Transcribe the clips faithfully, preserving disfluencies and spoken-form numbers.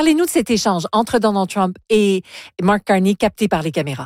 Parlez-nous de cet échange entre Donald Trump et Mark Carney capté par les caméras.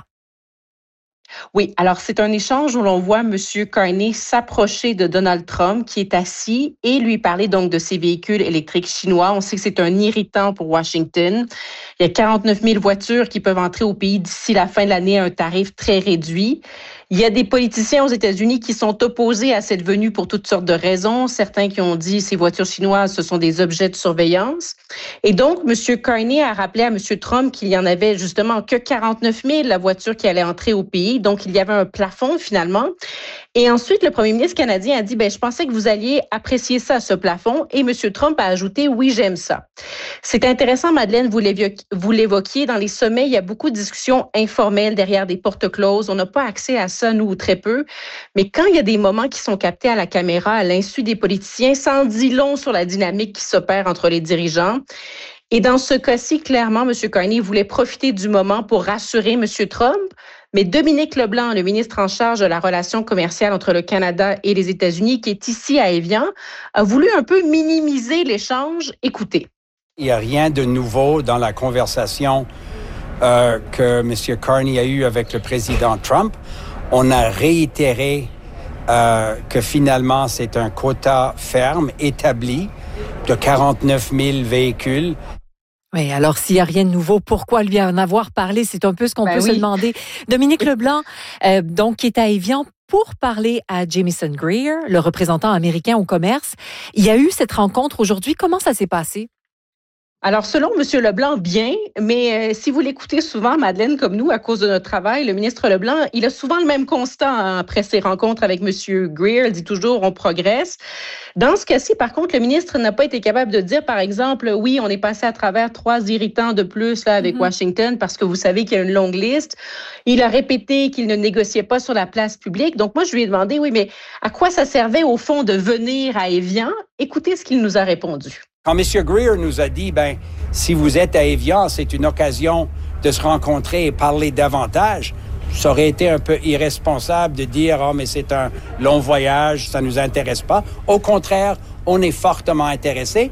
Oui, alors c'est un échange où l'on voit M. Carney s'approcher de Donald Trump qui est assis et lui parler donc de ses véhicules électriques chinois. On sait que c'est un irritant pour Washington. Il y a quarante-neuf mille voitures qui peuvent entrer au pays d'ici la fin de l'année à un tarif très réduit. Il y a des politiciens aux États-Unis qui sont opposés à cette venue pour toutes sortes de raisons. Certains qui ont dit ces voitures chinoises, ce sont des objets de surveillance. Et donc, M. Carney a rappelé à M. Trump qu'il y en avait justement que quarante-neuf mille la voiture qui allait entrer au pays. Donc, il y avait un plafond finalement. Et ensuite, le premier ministre canadien a dit, ben, je pensais que vous alliez apprécier ça, ce plafond. Et M. Trump a ajouté, oui, j'aime ça. C'est intéressant, Madeleine, vous l'évoquiez, dans les sommets, il y a beaucoup de discussions informelles derrière des portes closes. On n'a pas accès à ça, nous, ou très peu. Mais quand il y a des moments qui sont captés à la caméra, à l'insu des politiciens, ça en dit long sur la dynamique qui s'opère entre les dirigeants. Et dans ce cas-ci, clairement, M. Carney voulait profiter du moment pour rassurer M. Trump. Mais Dominique Leblanc, le ministre en charge de la relation commerciale entre le Canada et les États-Unis, qui est ici à Évian, a voulu un peu minimiser l'échange. Écoutez. Il n'y a rien de nouveau dans la conversation euh, que M. Carney a eue avec le président Trump. On a réitéré euh, que finalement, c'est un quota ferme établi de quarante-neuf mille véhicules. Oui, alors s'il n'y a rien de nouveau, pourquoi lui en avoir parlé? C'est un peu ce qu'on ben peut oui. se demander. Dominique Leblanc, euh, donc, qui est à Évian pour parler à Jamieson Greer, le représentant américain au commerce. Il y a eu cette rencontre aujourd'hui. Comment ça s'est passé? Alors, selon M. Leblanc, bien, mais euh, si vous l'écoutez souvent, Madeleine, comme nous, à cause de notre travail, le ministre Leblanc, il a souvent le même constat hein, après ses rencontres avec M. Greer. Il dit toujours, on progresse. Dans ce cas-ci, par contre, le ministre n'a pas été capable de dire, par exemple, oui, on est passé à travers trois irritants de plus là, avec mm-hmm. Washington, parce que vous savez qu'il y a une longue liste. Il a répété qu'il ne négociait pas sur la place publique. Donc, moi, je lui ai demandé, oui, mais à quoi ça servait, au fond, de venir à Évian? Écoutez ce qu'il nous a répondu. Quand M. Greer nous a dit, ben, si vous êtes à Évian, c'est une occasion de se rencontrer et parler davantage, ça aurait été un peu irresponsable de dire, oh, mais c'est un long voyage, ça nous intéresse pas. Au contraire, on est fortement intéressés.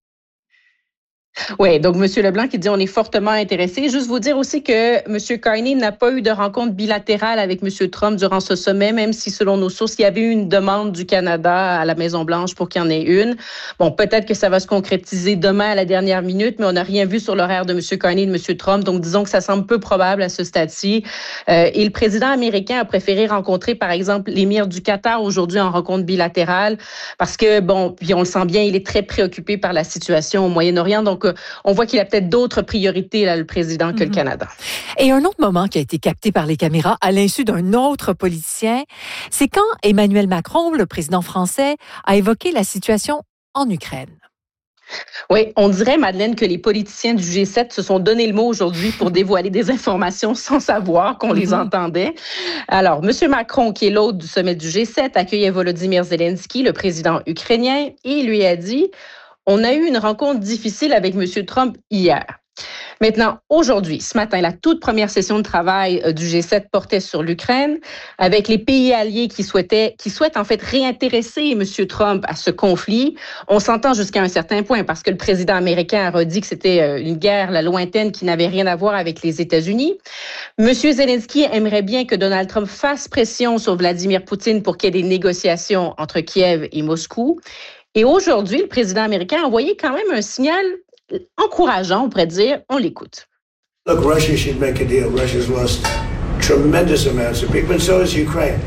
Oui, donc M. Leblanc qui dit on est fortement intéressé. Juste vous dire aussi que M. Carney n'a pas eu de rencontre bilatérale avec M. Trump durant ce sommet, même si selon nos sources, il y avait eu une demande du Canada à la Maison-Blanche pour qu'il y en ait une. Bon, peut-être que ça va se concrétiser demain à la dernière minute, mais on n'a rien vu sur l'horaire de M. Carney et de M. Trump, donc disons que ça semble peu probable à ce stade-ci. Euh, et le président américain a préféré rencontrer, par exemple, l'émir du Qatar aujourd'hui en rencontre bilatérale, parce que, bon, puis on le sent bien, il est très préoccupé par la situation au Moyen-Orient, donc on voit qu'il a peut-être d'autres priorités, là, le président, que mm-hmm. le Canada. Et un autre moment qui a été capté par les caméras, à l'insu d'un autre politicien, c'est quand Emmanuel Macron, le président français, a évoqué la situation en Ukraine. Oui, on dirait, Madeleine, que les politiciens du G sept se sont donné le mot aujourd'hui pour dévoiler des informations sans savoir qu'on mm-hmm. les entendait. Alors, M. Macron, qui est l'hôte du sommet du G sept, accueillait Volodymyr Zelensky, le président ukrainien, et lui a dit... On a eu une rencontre difficile avec M. Trump hier. Maintenant, aujourd'hui, ce matin, la toute première session de travail du G sept portait sur l'Ukraine, avec les pays alliés qui souhaitaient, qui souhaitent en fait réintéresser M. Trump à ce conflit. On s'entend jusqu'à un certain point parce que le président américain a redit que c'était une guerre la lointaine qui n'avait rien à voir avec les États-Unis. M. Zelensky aimerait bien que Donald Trump fasse pression sur Vladimir Poutine pour qu'il y ait des négociations entre Kiev et Moscou. Et aujourd'hui, le président américain a envoyé quand même un signal encourageant, on pourrait dire. On l'écoute. Look, Russia should make a deal. Russia's lost tremendous amounts of people, and so has Ukraine.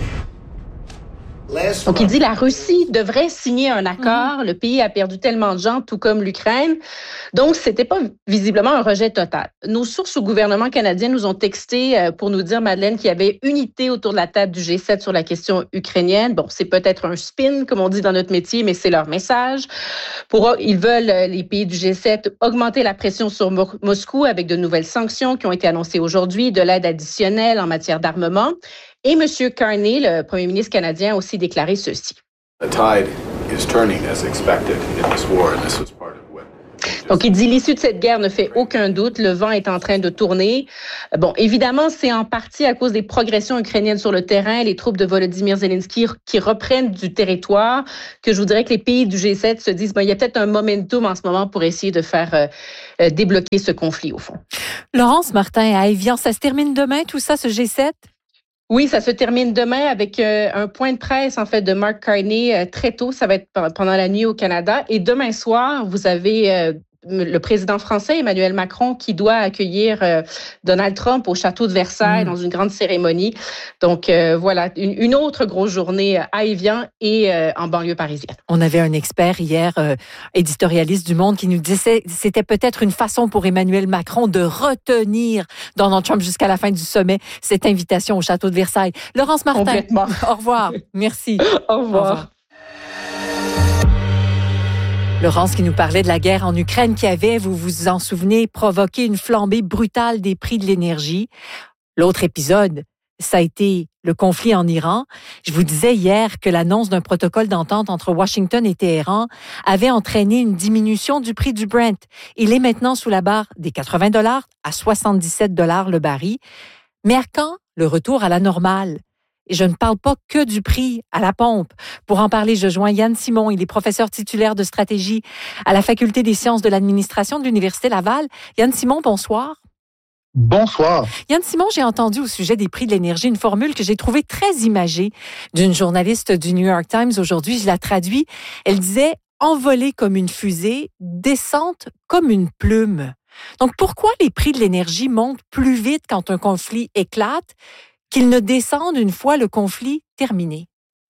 Donc, il dit la Russie devrait signer un accord. Mm-hmm. Le pays a perdu tellement de gens, tout comme l'Ukraine. Donc, c'était pas visiblement un rejet total. Nos sources au gouvernement canadien nous ont texté pour nous dire, Madeleine, qu'il y avait unité autour de la table du G sept sur la question ukrainienne. Bon, c'est peut-être un spin, comme on dit dans notre métier, mais c'est leur message. Pour, ils veulent, les pays du G sept, augmenter la pression sur Mo- Moscou avec de nouvelles sanctions qui ont été annoncées aujourd'hui, de l'aide additionnelle en matière d'armement. Et M. Carney, le premier ministre canadien, a aussi déclaré ceci. The tide is turning as expected in this war, and this was part of what Donc, il dit l'issue de cette guerre ne fait aucun doute. Le vent est en train de tourner. Bon, évidemment, c'est en partie à cause des progressions ukrainiennes sur le terrain, les troupes de Volodymyr Zelensky qui reprennent du territoire, que je vous dirais que les pays du G sept se disent, bon, il y a peut-être un momentum en ce moment pour essayer de faire euh, débloquer ce conflit, au fond. Laurence Martin, à Évian, ça se termine demain, tout ça, ce G sept? Oui, ça se termine demain avec euh, un point de presse en fait de Mark Carney euh, très tôt. Ça va être pendant la nuit au Canada. Et demain soir, vous avez euh, le président français Emmanuel Macron qui doit accueillir euh, Donald Trump au château de Versailles mmh. dans une grande cérémonie. Donc euh, voilà, une, une autre grosse journée à Évian et euh, en banlieue parisienne. On avait un expert hier, euh, éditorialiste du Monde, qui nous disait que c'était peut-être une façon pour Emmanuel Macron de retenir Donald Trump jusqu'à la fin du sommet, cette invitation au château de Versailles. Laurence Martin, complètement. Au revoir. Merci. Au revoir. Au revoir. Laurence qui nous parlait de la guerre en Ukraine qui avait, vous vous en souvenez, provoqué une flambée brutale des prix de l'énergie. L'autre épisode, ça a été le conflit en Iran. Je vous disais hier que l'annonce d'un protocole d'entente entre Washington et Téhéran avait entraîné une diminution du prix du Brent. Il est maintenant sous la barre des quatre-vingts dollars à soixante-dix-sept dollars le baril. Mais à quand le retour à la normale? Et je ne parle pas que du prix à la pompe. Pour en parler, je joins Yann Simon. Il est professeur titulaire de stratégie à la Faculté des sciences de l'administration de l'Université Laval. Yann Simon, bonsoir. Bonsoir. Yann Simon, j'ai entendu au sujet des prix de l'énergie une formule que j'ai trouvée très imagée d'une journaliste du New York Times aujourd'hui. Je la traduis. Elle disait « envolée comme une fusée, descente comme une plume ». Donc, pourquoi les prix de l'énergie montent plus vite quand un conflit éclate qu'ils ne descendent une fois le conflit terminé?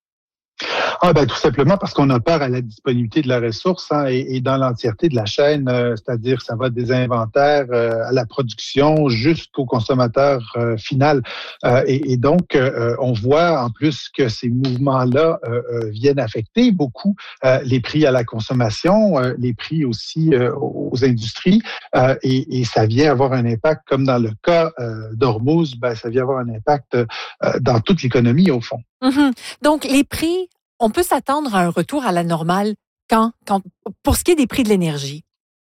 Ah ben tout simplement parce qu'on a peur à la disponibilité de la ressource hein, et, et dans l'entièreté de la chaîne, euh, c'est-à-dire ça va des inventaires euh, à la production jusqu'au consommateur euh, final. Euh, et, et donc, euh, on voit en plus que ces mouvements-là euh, euh, viennent affecter beaucoup euh, les prix à la consommation, euh, les prix aussi euh, aux industries euh, et, et ça vient avoir un impact, comme dans le cas euh, d'Ormuz, ben, ça vient avoir un impact euh, dans toute l'économie au fond. Mm-hmm. Donc, les prix, on peut s'attendre à un retour à la normale quand, quand, pour ce qui est des prix de l'énergie?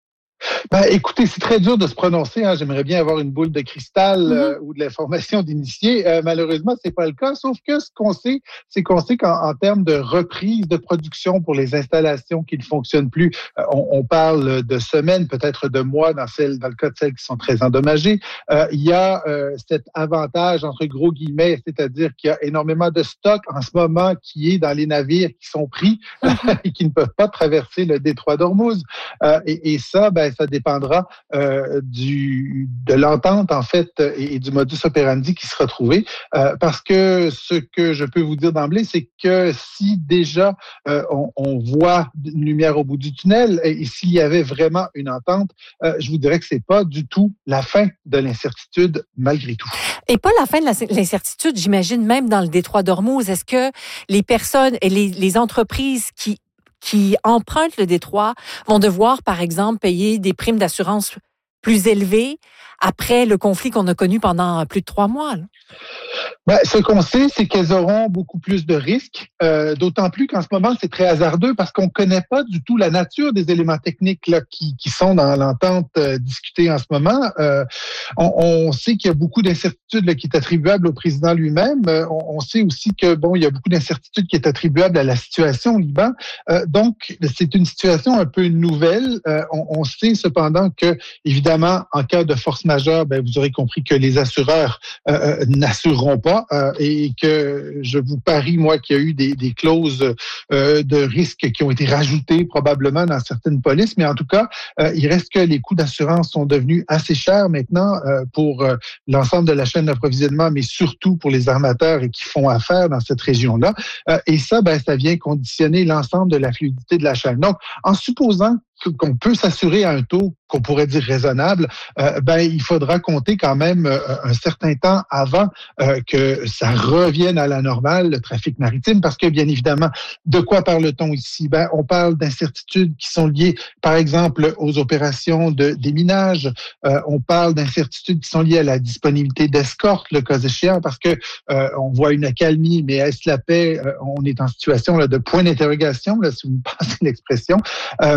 Ben, écoutez, c'est très dur de se prononcer. Hein. J'aimerais bien avoir une boule de cristal mm-hmm. euh, ou de l'information d'initié. Euh, malheureusement, c'est pas le cas. Sauf que ce qu'on sait, c'est qu'on sait qu'en en termes de reprise de production pour les installations qui ne fonctionnent plus, euh, on, on parle de semaines, peut-être de mois dans, celles, dans le cas de celles qui sont très endommagées. Euh, il y a euh, cet avantage, entre gros guillemets, c'est-à-dire qu'il y a énormément de stock en ce moment qui est dans les navires qui sont pris mm-hmm. et qui ne peuvent pas traverser le détroit d'Ormuz. Euh, et, et ça, ben, ça dépendra euh, du, de l'entente, en fait, et, et du modus operandi qui sera trouvé. Euh, parce que ce que je peux vous dire d'emblée, c'est que si déjà euh, on, on voit une lumière au bout du tunnel, et, et s'il y avait vraiment une entente, euh, je vous dirais que c'est pas du tout la fin de l'incertitude, malgré tout. Et pas la fin de l'incertitude, j'imagine, même dans le détroit d'Ormuz. Est-ce que les personnes et les, les entreprises qui qui empruntent le détroit vont devoir, par exemple, payer des primes d'assurance plus élevées après le conflit qu'on a connu pendant plus de trois mois? Là? Ben, ce qu'on sait, c'est qu'elles auront beaucoup plus de risques, euh, d'autant plus qu'en ce moment, c'est très hasardeux parce qu'on ne connaît pas du tout la nature des éléments techniques là, qui, qui sont dans l'entente euh, discutée en ce moment. Euh, on, on sait qu'il y a beaucoup d'incertitudes là, qui est attribuable au président lui-même. Euh, on, on sait aussi que bon, il y a beaucoup d'incertitudes qui est attribuable à la situation au Liban. Euh, donc, c'est une situation un peu nouvelle. Euh, on, on sait cependant que, évidemment, en cas de force majeure, ben, vous aurez compris que les assureurs euh, n'assureront pas. Euh, et que je vous parie, moi, qu'il y a eu des, des clauses euh, de risque qui ont été rajoutées probablement dans certaines polices, mais en tout cas, euh, il reste que les coûts d'assurance sont devenus assez chers maintenant euh, pour euh, l'ensemble de la chaîne d'approvisionnement, mais surtout pour les armateurs et qui font affaire dans cette région-là. Euh, et ça, ben, ça vient conditionner l'ensemble de la fluidité de la chaîne. Donc, en supposant qu'on peut s'assurer à un taux qu'on pourrait dire raisonnable, euh, ben il faudra compter quand même euh, un certain temps avant euh, que ça revienne à la normale, le trafic maritime, parce que bien évidemment, de quoi parle-t-on ici? Ben on parle d'incertitudes qui sont liées, par exemple, aux opérations de déminage. Euh, on parle d'incertitudes qui sont liées à la disponibilité d'escorte, le cas échéant, parce que euh, on voit une accalmie, mais est-ce la paix? Euh, on est en situation là, de point d'interrogation, là, si vous me passez l'expression. Euh,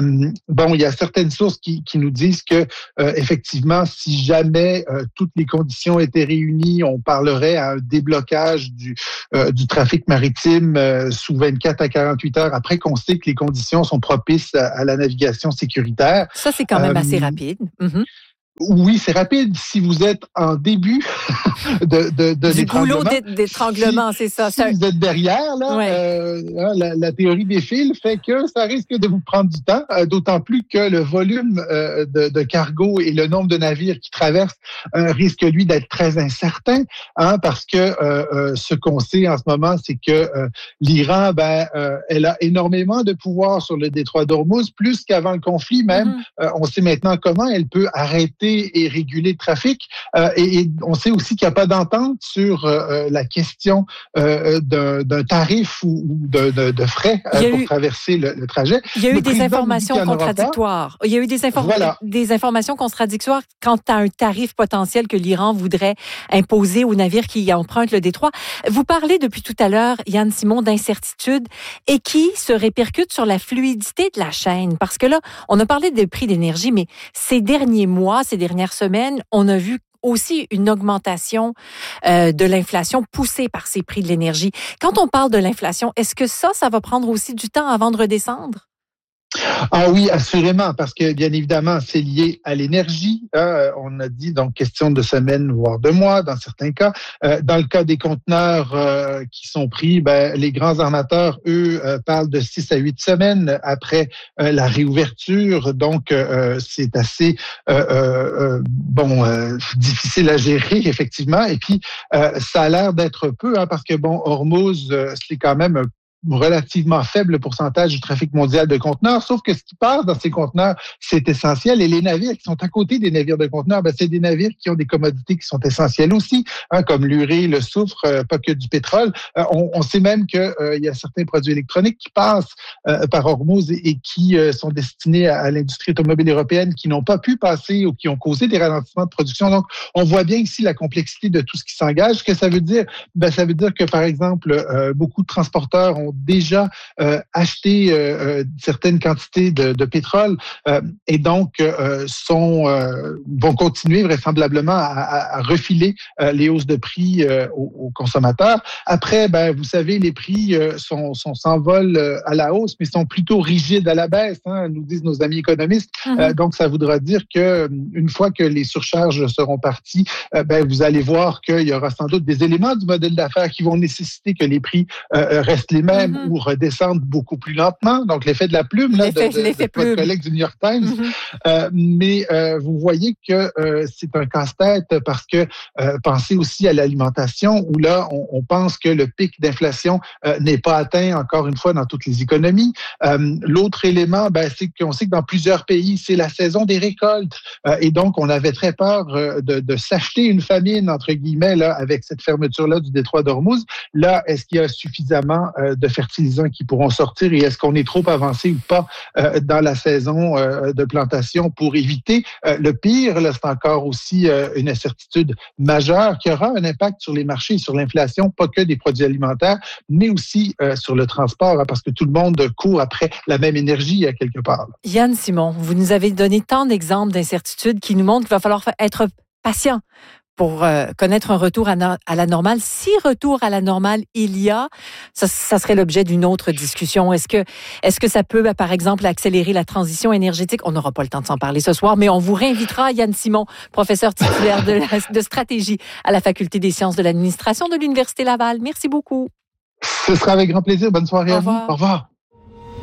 bon, il y a certaines sources qui, qui nous disent que euh, effectivement, si jamais euh, toutes les conditions étaient réunies, on parlerait à un déblocage du, euh, du trafic maritime euh, sous vingt-quatre à quarante-huit heures après qu'on sait que les conditions sont propices à, à la navigation sécuritaire. Ça, c'est quand même euh, assez rapide. Mm-hmm. Oui, c'est rapide si vous êtes en début de, de, de du goulot d'étranglement, si, c'est ça. Si vous êtes derrière, là, ouais. euh, la, la théorie des fils fait que ça risque de vous prendre du temps, euh, d'autant plus que le volume euh, de, de cargo et le nombre de navires qui traversent euh, risque, lui, d'être très incertain, hein, parce que euh, euh, ce qu'on sait en ce moment, c'est que euh, l'Iran, ben, euh, elle a énormément de pouvoir sur le détroit d'Ormuz, plus qu'avant le conflit même. Mm-hmm. Euh, on sait maintenant comment elle peut arrêter et réguler le trafic. Euh, et, et on sait aussi qu'il n'y a pas d'entente sur euh, la question euh, d'un, d'un tarif ou, ou de, de, de frais euh, pour eu, traverser le, le trajet. Il y a eu des informations contradictoires. Il y a eu des, inform- voilà. des informations contradictoires quant à un tarif potentiel que l'Iran voudrait imposer aux navires qui empruntent le détroit. Vous parlez depuis tout à l'heure, Yann Simon, d'incertitude et qui se répercute sur la fluidité de la chaîne. Parce que là, on a parlé des prix d'énergie, mais ces derniers mois, ces dernières semaines, on a vu aussi une augmentation euh, de l'inflation poussée par ces prix de l'énergie. Quand on parle de l'inflation, est-ce que ça, ça va prendre aussi du temps avant de redescendre? Ah oui, assurément, parce que bien évidemment, c'est lié à l'énergie. Hein, on a dit donc question de semaines, voire de mois, dans certains cas. Euh, dans le cas des conteneurs euh, qui sont pris, ben, les grands armateurs, eux, euh, parlent de six à huit semaines après euh, la réouverture. Donc, euh, c'est assez euh, euh, bon euh, difficile à gérer, effectivement. Et puis, euh, ça a l'air d'être peu, hein, parce que bon, Hormuz, euh, c'est quand même un relativement faible pourcentage du trafic mondial de conteneurs, sauf que ce qui passe dans ces conteneurs, c'est essentiel. Et les navires qui sont à côté des navires de conteneurs, ben, c'est des navires qui ont des commodités qui sont essentielles aussi, hein, comme l'urée, le soufre, euh, pas que du pétrole. Euh, on, on sait même qu'il euh, y a certains produits électroniques qui passent euh, par Hormuz et, et qui euh, sont destinés à, à l'industrie automobile européenne qui n'ont pas pu passer ou qui ont causé des ralentissements de production. Donc, on voit bien ici la complexité de tout ce qui s'engage. Ce que ça veut dire, ben, ça veut dire que, par exemple, euh, beaucoup de transporteurs ont déjà euh, acheté euh, certaines quantités de, de pétrole euh, et donc euh, sont, euh, vont continuer vraisemblablement à, à refiler euh, les hausses de prix euh, aux, aux consommateurs. Après, ben, vous savez, les prix euh, sont, sont s'envolent euh, à la hausse, mais sont plutôt rigides à la baisse, hein, nous disent nos amis économistes. Mm-hmm. Euh, donc, ça voudra dire que une fois que les surcharges seront parties, euh, ben, vous allez voir qu'il y aura sans doute des éléments du modèle d'affaires qui vont nécessiter que les prix euh, restent les mêmes. Mm-hmm. Ou redescendent beaucoup plus lentement. Donc, l'effet de la plume, là, l'effet, de, de, de votre collègue du New York Times. Mm-hmm. Euh, mais euh, vous voyez que euh, c'est un casse-tête parce que euh, pensez aussi à l'alimentation où là, on, on pense que le pic d'inflation euh, n'est pas atteint, encore une fois, dans toutes les économies. Euh, l'autre élément, ben, c'est qu'on sait que dans plusieurs pays, c'est la saison des récoltes. Euh, et donc, on avait très peur euh, de, de s'acheter une famine, entre guillemets, là, avec cette fermeture-là du détroit d'Ormuz. Là, est-ce qu'il y a suffisamment euh, de fertilisants qui pourront sortir et est-ce qu'on est trop avancé ou pas euh, dans la saison euh, de plantation pour éviter euh, le pire? Là, c'est encore aussi euh, une incertitude majeure qui aura un impact sur les marchés, sur l'inflation, pas que des produits alimentaires, mais aussi euh, sur le transport, hein, parce que tout le monde court après la même énergie à quelque part. Yann Simon, vous nous avez donné tant d'exemples d'incertitudes qui nous montrent qu'il va falloir être patient pour euh, connaître un retour à, no- à la normale. Si retour à la normale il y a, ça, ça serait l'objet d'une autre discussion. Est-ce que, est-ce que ça peut, bah, par exemple, accélérer la transition énergétique? On n'aura pas le temps de s'en parler ce soir, mais on vous réinvitera, Yann Simon, professeur titulaire de, la, de stratégie à la Faculté des sciences de l'administration de l'Université Laval. Merci beaucoup. Ce sera avec grand plaisir. Bonne soirée Au à vous. revoir. Au revoir.